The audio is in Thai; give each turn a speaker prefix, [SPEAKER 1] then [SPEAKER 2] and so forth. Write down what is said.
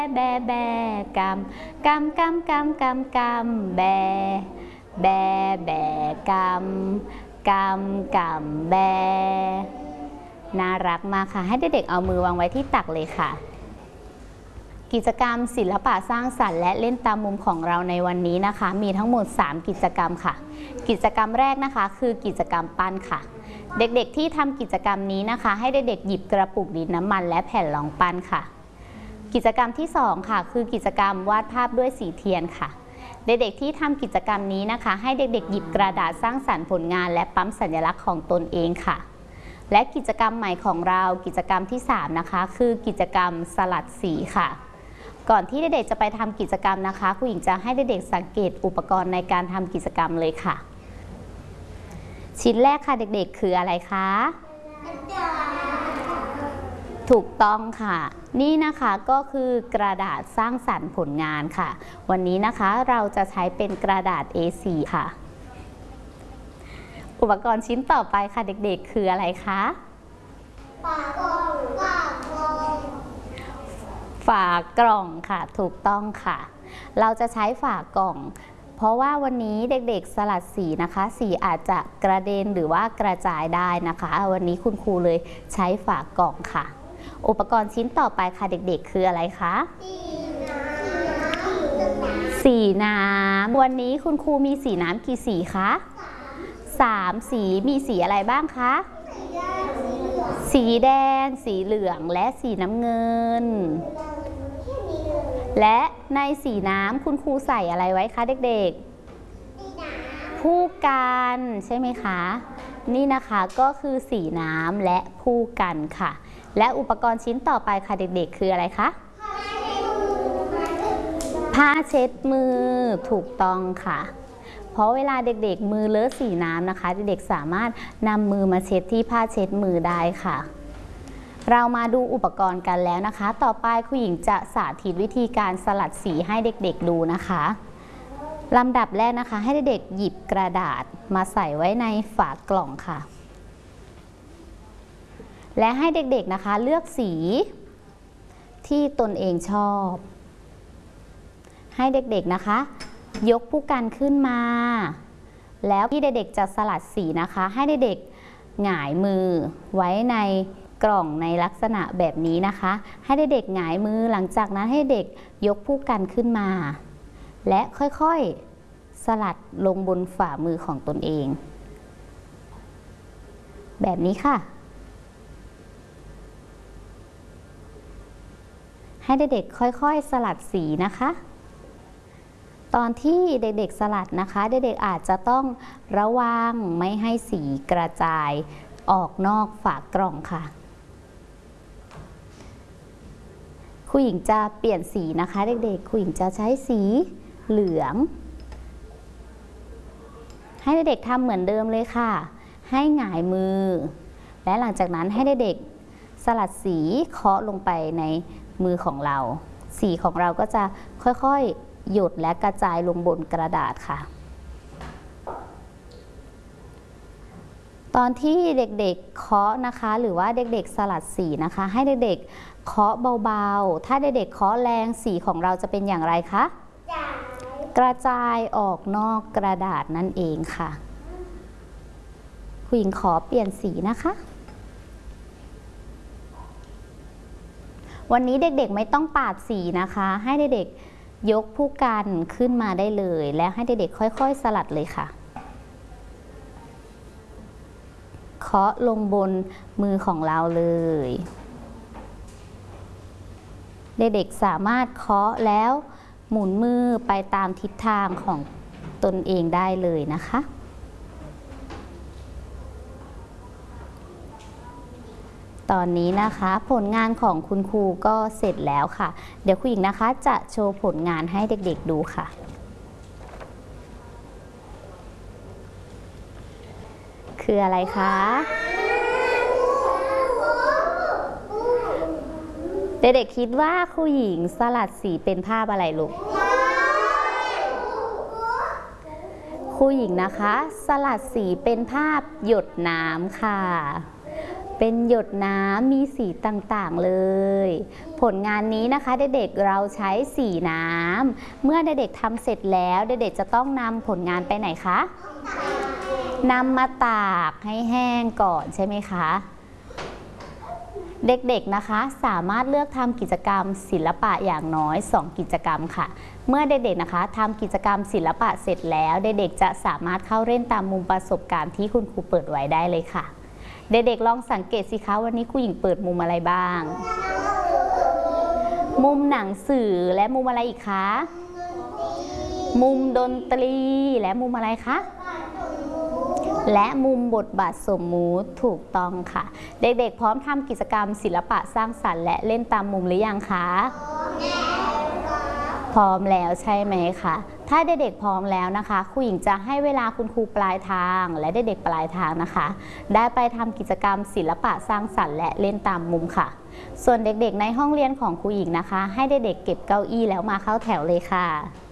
[SPEAKER 1] แบแบกำกำกำกำกำกำแบแบแบกำกำกำแบน่ารักมากค่ะให้เด็กๆเอามือวางไว้ที่ตักเลยค่ะกิจกรรมศิลปะสร้างสรรค์และเล่นตามมุมของเราในวันนี้นะคะมีทั้งหมด3กิจกรรมค่ะกิจกรรมแรกนะคะคือกิจกรรมปั้นค่ะเด็กๆที่ทำกิจกรรมนี้นะคะให้เด็กๆหยิบกระปุกดินน้ำมันและแผ่นรองปั้นค่ะกิจกรรมที่2ค่ะคือกิจกรรมวาดภาพด้วยสีเทียนค่ะเด็กๆที่ทำกิจกรรมนี้นะคะให้เด็กๆหยิบกระดาษสร้างสรรค์ผลงานและปั๊มสัญลักษณ์ของตนเองค่ะและกิจกรรมใหม่ของเรากิจกรรมที่3นะคะคือกิจกรรมสลัดสีค่ะก่อนที่เด็กๆจะไปทำกิจกรรมนะคะครูหญิงจะให้เด็กๆสังเกตอุปกรณ์ในการทำกิจกรรมเลยค่ะชิ้นแรกค่ะเด็กๆคืออะไรคะถูกต้องค่ะนี่นะคะก็คือกระดาษสร้างสรรค์ผลงานค่ะวันนี้นะคะเราจะใช้เป็นกระดาษ A4 ค่ะอุปกรณ์ชิ้นต่อไปค่ะเด็กๆคืออะไรคะฝากล่องค่ะถูกต้องค่ะเราจะใช้ฝากล่องเพราะว่าวันนี้เด็กๆสลัดสีนะคะสีอาจจะกระเด็นหรือว่ากระจายได้นะคะวันนี้คุณครูเลยใช้ฝากล่องค่ะอุปกรณ์ชิ้นต่อไปค่ะเด็กๆคืออะไรคะสีน้ำวันนี้คุณครูมีสีน้ำกี่สีคะ3สีมีสีอะไรบ้างคะสีแดงสีเหลืองและสีน้ำเงินและในสีน้ำคุณครูใส่อะไรไว้คะเด็กๆผู้กันใช่ไหมคะนี่นะคะก็คือสีน้ำและผู้กันค่ะและอุปกรณ์ชิ้นต่อไปค่ะเด็กๆคืออะไรคะผ้าเช็ดมือถูกต้องค่ะเพราะเวลาเด็กๆมือเลอะสีน้ำนะคะเด็กๆสามารถนำมือมาเช็ดที่ผ้าเช็ดมือได้ค่ะเรามาดูอุปกรณ์กันแล้วนะคะต่อไปครูหญิงจะสาธิตวิธีการสลัดสีให้เด็กๆดูนะคะลำดับแรกนะคะให้เด็กๆหยิบกระดาษมาใส่ไว้ในฝากล่องค่ะและให้เด็กๆนะคะเลือกสีที่ตนเองชอบให้เด็กๆนะคะยกผู้กันขึ้นมาแล้วที่เด็กๆจะสลัดสีนะคะให้เด็กๆหงายมือไว้ในกล่องในลักษณะแบบนี้นะคะให้เด็กๆหงายมือหลังจากนั้นให้เด็กยกผู้กันขึ้นมาและค่อยๆสลัดลงบนฝ่ามือของตนเองแบบนี้ค่ะให้เด็กๆค่อยๆสลัดสีนะคะตอนที่เด็กๆสลัดนะคะเด็กๆอาจจะต้องระวังไม่ให้สีกระจายออกนอกฝากล่องค่ะครูหญิงจะเปลี่ยนสีนะคะเด็กๆครูหญิงจะใช้สีเหลืองให้เด็กๆทำเหมือนเดิมเลยค่ะให้หงายมือและหลังจากนั้นให้เด็กๆสลัดสีเคาะลงไปในมือของเราสีของเราก็จะค่อยๆหยดและกระจายลงบนกระดาษค่ะตอนที่เด็กๆเคาะนะคะหรือว่าเด็กๆสลัดสีนะคะให้เด็กๆเคาะเบาๆถ้าเด็กๆเคาะแรงสีของเราจะเป็นอย่างไรคะกระจายออกนอกกระดาษนั่นเองค่ะคุณหญิงขอเปลี่ยนสีนะคะวันนี้เด็กๆไม่ต้องปาดสีนะคะให้เด็กๆยกผู้กันขึ้นมาได้เลยแล้วให้เด็กๆค่อยๆสลัดเลยค่ะเคาะลงบนมือของเราเลยเด็กๆสามารถเคาะแล้วหมุนมือไปตามทิศทางของตนเองได้เลยนะคะตอนนี้นะคะผลงานของคุณครูก็เสร็จแล้วค่ะเดี๋ยวครูหญิงนะคะจะโชว์ผลงานให้เด็กๆดูค่ะคืออะไรคะเด็กๆคิดว่าครูหญิงสลัดสีเป็นภาพอะไรลูกครูหญิงนะคะสลัดสีเป็นภาพหยดน้ำค่ะเป็นหยดน้ำมีสีต่างๆเลย ผลงานนี้นะคะเด็กๆเราใช้สีน้ำเมื่อเด็กๆทำเสร็จแล้วเด็กๆจะต้องนำผลงานไปไหนคะนำมาตากให้แห้งก่อนใช่ไหมคะเด็กๆนะคะสามารถเลือกทำกิจกรรมศิลปะอย่างน้อย2กิจกรรมค่ะเมื่อเด็กๆนะคะทำกิจกรรมศิลปะเสร็จแล้วเด็กๆจะสามารถเข้าเล่นตามมุมประสบการณ์ที่คุณครูเปิดไว้ได้เลยค่ะเด็กๆลองสังเกตสิคะวันนี้ครูหญิงเปิดมุมอะไรบ้างมุมหนังสือและมุมอะไรอีกคะมุมดนตรีและมุมอะไรคะและมุมบทบาทสมมุติถูกต้องค่ะเด็กๆพร้อมทำกิจกรรมศิลปะสร้างสรรค์และเล่นตามมุมหรือยังคะพร้อมแล้วใช่ไหมคะถ้าเด็กๆพร้อมแล้วนะคะครูหญิงจะให้เวลาคุณครูปลายทางและเด็กๆปลายทางนะคะได้ไปทำกิจกรรมศิลปะสร้างสรรค์และเล่นตามมุมค่ะส่วนเด็กๆในห้องเรียนของครูหญิงนะคะให้เด็กๆเก็บเก้าอี้แล้วมาเข้าแถวเลยค่ะ